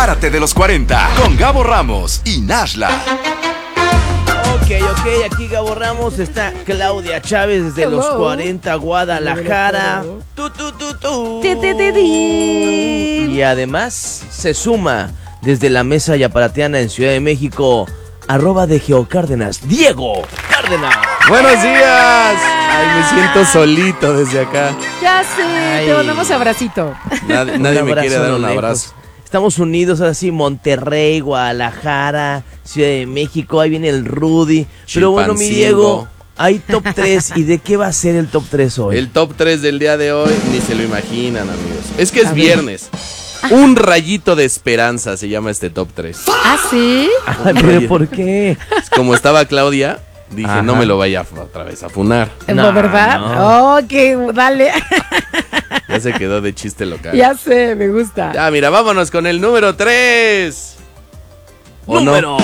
Prepárate de los 40 con Gabo Ramos y Nashla. Ok, aquí Gabo Ramos, está Claudia Chávez desde los 40, Guadalajara. Y además se suma desde la mesa yaparatiana en Ciudad de México, @de Geocárdenas, Diego Cárdenas. Buenos días. Ay, me siento solito desde acá. Ya sé, te mandamos abracito. Nadie me quiere dar un abrazo. Estamos unidos así, Monterrey, Guadalajara, Ciudad de México, ahí viene el Rudy. Pero bueno, mi Diego, hay top 3. ¿Y de qué va a ser el top 3 hoy? El top 3 del día de hoy ni se lo imaginan, amigos. Es que es viernes. Un rayito de esperanza se llama este top 3. ¿Ah, sí? Ay, ¿pero por qué? Como estaba Claudia, dije, no me lo vaya otra vez a funar. No, ¿verdad? No. Oh, que dale. Ya se quedó de chiste local. Ya sé, me gusta. Ya, mira, vámonos con el número 3. Número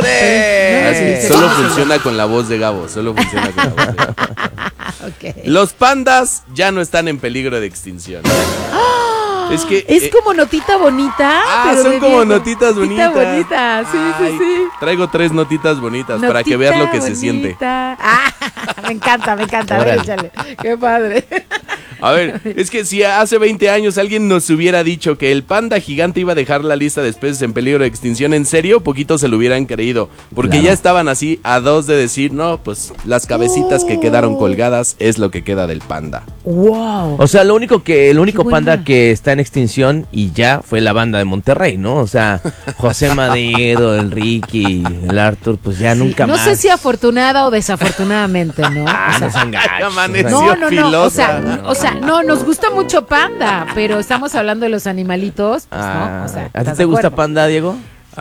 3. Solo funciona con la voz de Gabo. Solo funciona con la voz de Gabo. Okay. Los pandas ya no están en peligro de extinción. Es que es como notita bonita. Pero son como notitas notita bonitas. bonita. Sí, Ay, sí. Traigo 3 notitas bonitas Notita para que veas lo que bonita. se siente. Me encanta. A ver, échale. Qué padre. A ver, es que si hace 20 años alguien nos hubiera dicho que el panda gigante iba a dejar la lista de especies en peligro de extinción, en serio, poquitos se lo hubieran creído. Porque ya estaban así a 2 de decir, no, pues las cabecitas que quedaron colgadas es lo que queda del panda. Wow. O sea, el único panda que está en extinción y ya fue la banda de Monterrey, ¿no? O sea, José Madero, el Ricky, el Arthur, pues ya nunca No más. sé si afortunada o desafortunadamente, ¿no? No sean gachos. Amaneció No. filosa. O sea, no, nos gusta mucho Panda, pero estamos hablando de los animalitos, pues no. O sea, ¿a ti ¿estás te de gusta acuerdo? Panda, Diego?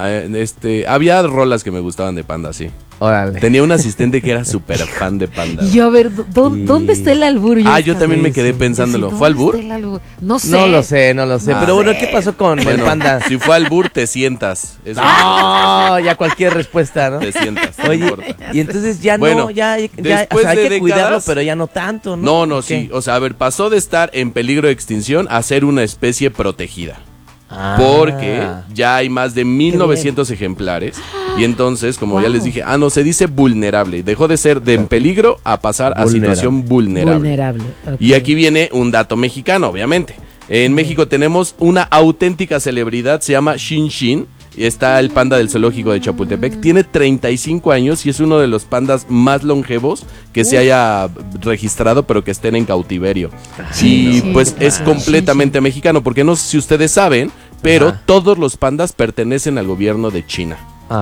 Había rolas que me gustaban de panda, sí. Órale. Tenía un asistente que era súper fan de panda. Y yo, a ver, ¿dónde está el albur? Yo también me quedé pensándolo. ¿Fue albur? No sé. No lo sé. Pero bueno, ¿qué pasó con el Bueno, panda? si fue albur, te sientas. Eso No, ya cualquier respuesta, ¿no? te sientas. No Oye, importa. y entonces ya Bueno, no, ya o después sea, hay de que cuidarlo, décadas- pero ya no tanto, ¿no? No, ¿Qué? sí. O sea, a ver, pasó de estar en peligro de extinción a ser una especie protegida. Porque ya hay más de 1900 ejemplares. Y entonces, como ya les dije, se dice vulnerable. Dejó de ser de en peligro a pasar a situación vulnerable. Ok. Y aquí viene un dato mexicano, obviamente. En México tenemos una auténtica celebridad, se llama Shin Shin. Y está el panda del zoológico de Chapultepec. Tiene 35 años y es uno de los pandas más longevos que se haya registrado, pero que estén en cautiverio. Y pues es completamente mexicano, porque no sé si ustedes saben, pero todos los pandas pertenecen al gobierno de China.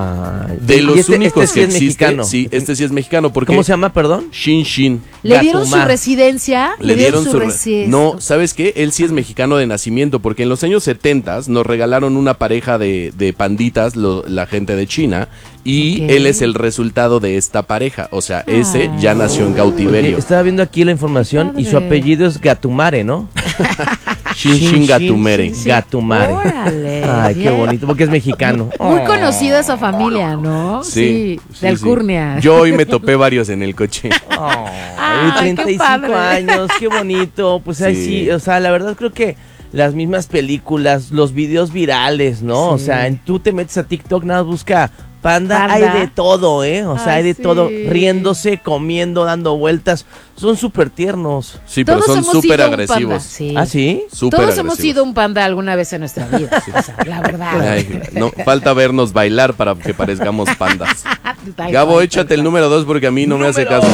De los únicos que existen. Mexicano. Sí, este sí es mexicano. Porque ¿Cómo se llama, perdón? Shin Shin. ¿Le dieron su Gatumar. residencia? Le dieron su residencia. No, ¿sabes qué? Él sí es mexicano de nacimiento, porque en los años 70 nos regalaron una pareja de panditas, la gente de China, y Ok. él es el resultado de esta pareja. O sea, ese ya nació en cautiverio. Porque estaba viendo aquí la información y su Padre. apellido es Gatumare, ¿no? Shin Shin Gatumere. Gatumare. Órale, Ay, qué bien. bonito, porque es mexicano. Muy conocida esa familia, ¿no? Sí, de Alcurnia. Yo hoy me topé varios en el coche. Ay, Ay, qué 35 padre. años, qué bonito. Pues ahí Sí. sí, o sea, la verdad creo que las mismas películas, los videos virales, ¿no? O Sí. sea, tú te metes a TikTok, nada, busca panda, Panda. hay de todo, ¿eh? O sea, Ay, hay de sí. todo, riéndose, comiendo, dando vueltas. Son súper tiernos. Sí, pero Todos son hemos súper sido un panda, agresivos. sí. ¿Ah, sí? Súper Todos hemos agresivos. sido un panda alguna vez en nuestra vida. O sea, la verdad. Ay, no, falta vernos bailar para que parezcamos pandas. Tal Gabo, cual, échate tal el número 2 porque a mí no me hace caso.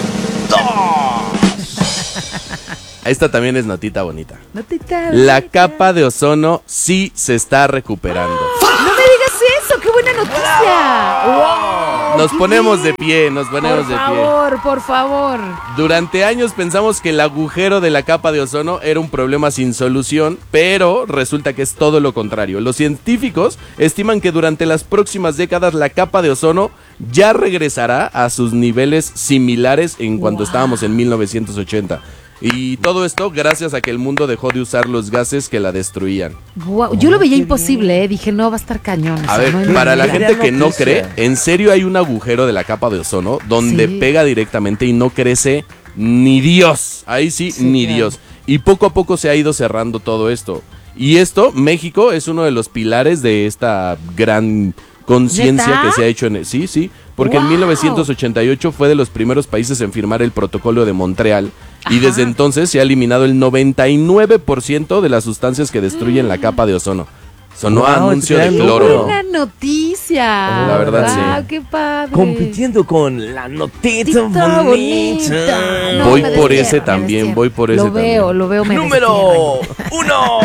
Esta también es notita bonita. cual. Notita La bonita. capa de ozono sí se está recuperando. No me digas eso, qué buena noticia. Wow, Nos qué ponemos de bien. pie, nos ponemos de pie. Por favor. Durante años pensamos que el agujero de la capa de ozono era un problema sin solución, pero resulta que es todo lo contrario. Los científicos estiman que durante las próximas décadas la capa de ozono ya regresará a sus niveles similares en cuando estábamos en 1980. Y todo esto gracias a que el mundo dejó de usar los gases que la destruían. Guau, yo lo veía imposible, ¿eh? Dije, no, va a estar cañón. o A sea, ver, no hay para la manera. gente que no noticia. cree, en serio hay un agujero de la capa de ozono donde Sí. pega directamente y no crece ni Dios. Ahí sí, Sí, ni claro. Dios. Y poco a poco se ha ido cerrando todo esto. Y esto, México es uno de los pilares de esta gran conciencia ¿Neta? que se ha hecho en... Sí, porque en ¡Wow! 1988 fue de los primeros países en firmar el protocolo de Montreal y desde entonces se ha eliminado el 99% de las sustancias que destruyen la capa de ozono. Sonó Wow, anuncio de gran cloro. número. Buena noticia. La verdad, sí. Wow, qué padre. Compitiendo con la notita Bonita. bonita. No, Voy me por despierta, ese me también, despierta. voy por ese Lo veo, me Número despierta. 1.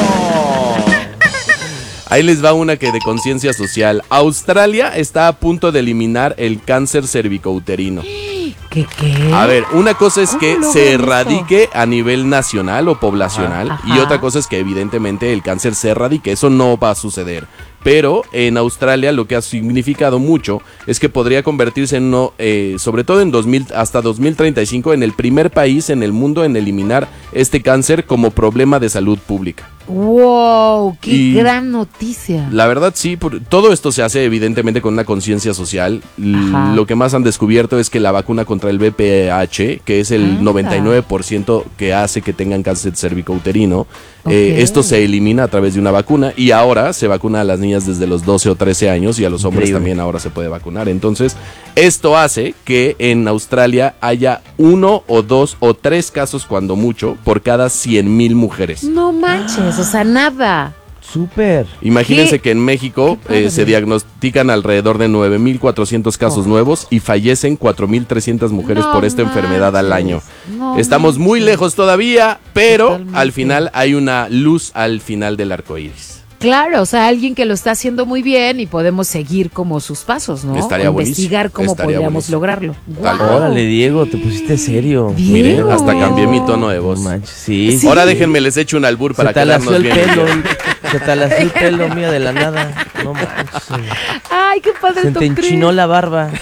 Ahí les va una que de conciencia social. Australia está a punto de eliminar el cáncer cervicouterino. ¿Qué? A ver, una cosa es ¿Cómo que logran se esto? erradique a nivel nacional o poblacional Ajá. y otra cosa es que evidentemente el cáncer se erradique. Eso no va a suceder. Pero en Australia lo que ha significado mucho es que podría convertirse en uno, sobre todo en 2000 hasta 2035, en el primer país en el mundo en eliminar este cáncer como problema de salud pública. Wow, qué Y gran noticia. La verdad sí, todo esto se hace evidentemente con una conciencia social. Ajá. Lo que más han descubierto es que la vacuna contra el VPH, que es el Anda. 99% que hace que tengan cáncer cervicouterino, Ok. esto se elimina a través de una vacuna y ahora se vacuna a las niñas desde los 12 o 13 años y a los hombres Increíble. también ahora se puede vacunar. Entonces, esto hace que en Australia haya 1 o 2 o 3 casos cuando mucho por cada 100,000 mujeres. No manches, o sea, nada. Súper. Imagínense ¿Qué? que en México Qué padre. se diagnostican alrededor de 9,400 casos nuevos y fallecen 4,300 mujeres No por esta enfermedad al año. manches, no Estamos muy manches. lejos todavía, pero Totalmente. al final hay una luz al final del arco iris. Claro, o sea, alguien que lo está haciendo muy bien y podemos seguir como sus pasos, ¿no? Estaría O buenísimo, investigar cómo estaría podríamos buenísimo. lograrlo. Tal Guau. cual. Órale, Diego, te pusiste serio. Bien. Miren, Diego. hasta cambié mi tono de No voz. manches, sí. Sí. Ahora déjenme les echo un albur para Se talació quedarnos el bien. pelo. Se talació el pelo, mía, de la nada. No manches. Ay, qué padre Se esto, te enchinó la barba.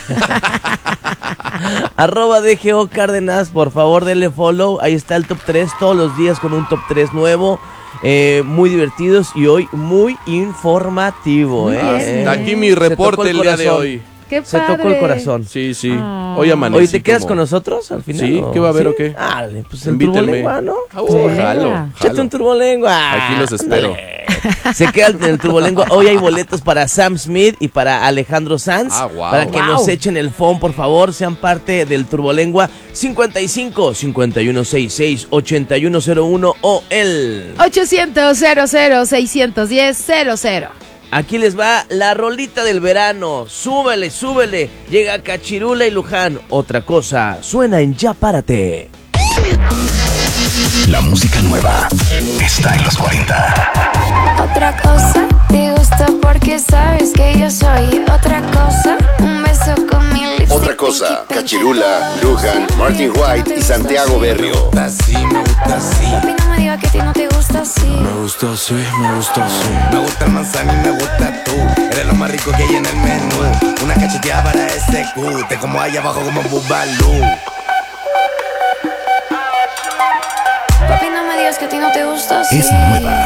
Arroba DGO Cárdenas, por favor denle follow. Ahí está el top 3 todos los días con un top 3 nuevo. Muy divertidos y hoy muy informativo. Muy bien. Hasta aquí mi Se tocó reporte el día de corazón. hoy. Qué Se padre. tocó el corazón. Sí, sí. Ah. Hoy amanecí. Oye, ¿te quedas como- con nosotros al final? Sí, o- ¿qué va a haber o qué? Dale, pues el Invítenme. turbolengua, ¿no? Jalo, Échate jalo. un turbolengua. Aquí los espero. Se queda en el turbolengua. Hoy hay boletos para Sam Smith y para Alejandro Sanz. Ah, guau. Para que Guau. nos echen el phone, por favor. Sean parte del turbolengua 55 5166 8101 o el... 800-00-610-00. Aquí les va la rolita del verano. Súbele, súbele. Llega Cachirula y Luján. Otra cosa suena en Ya Párate. La música nueva está en los 40. Otra cosa, te gusta porque sabes que yo soy otra cosa. Un beso con mi lipstick. Otra cosa, Cachirula, Luján, Martin White y Santiago Berrio. Así, me gusta así. Papi, no me digas que a ti no te gusta así. Me gusta así, me gusta así. Me gusta el manzana y me gusta tú. Eres lo más rico que hay en el menú. Una cacheteada para ese cu. Te como ahí abajo como Bubalú. Papi, no me digas que a ti no te gusta así. Es nueva.